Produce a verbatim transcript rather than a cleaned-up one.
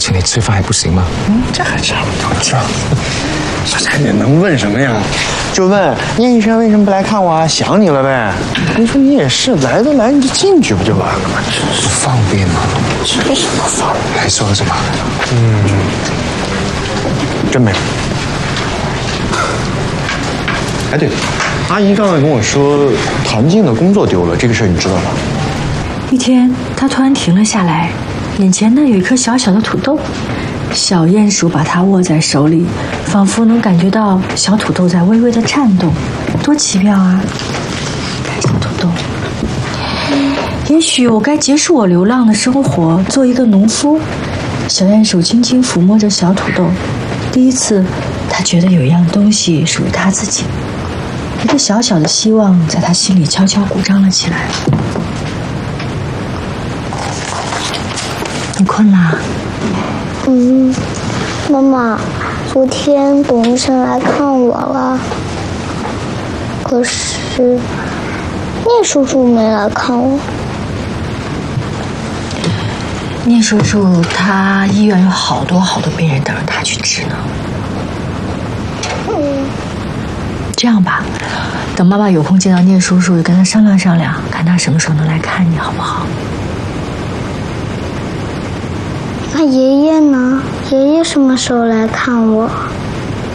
请你吃饭还不行吗？ 嗯，这还差不多，是吧？这你能问什么呀？就问叶医生为什么不来看我啊？想你了呗。你说你也是，来都来，你就进去不就完了吗？ 不方便吗？ 这什么方便？ 还说什么？ 嗯，真没。哎，对，阿姨刚才跟我说谭静的工作丢了，这个事儿你知道吗？ 一天，他突然停了下来，眼前呢有一颗小小的土豆，小鼹鼠把它握在手里，仿佛能感觉到小土豆在微微的颤动，多奇妙啊！看小土豆，也许我该结束我流浪的生活，做一个农夫。小鼹鼠轻轻抚摸着小土豆，第一次，他觉得有一样东西属于他自己，一个小小的希望在他心里悄悄鼓胀了起来。你困啦？ 嗯，妈妈，昨天董医生来看我了，可是聂叔叔没来看我。 聂叔叔他医院有好多好多病人等着他去治呢。 嗯， 这样吧，等妈妈有空见到聂叔叔，就跟他商量商量，看他什么时候能来看你，好不好？ 那爷爷呢？爷爷什么时候来看我？